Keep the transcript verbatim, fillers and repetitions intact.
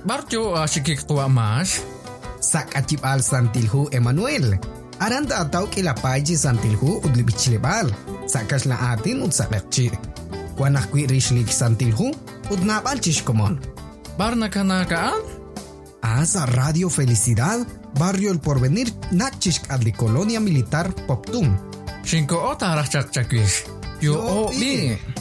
Barjo asikik tua mas. Sak acip al santilhu Emmanuel. Aranda atau kilapaji santilhu udlibichilebal. Sakas la atin ud sakakci. Kuanak kwi rishlik santilhu ud nabal chishkomon. Barna kanakaan? Asa Radio Felicidad, Barrio El Porvenir, Nachishk adli Colonia Militar Poptum. Shinko ota rachak chakwish. Yo o bi.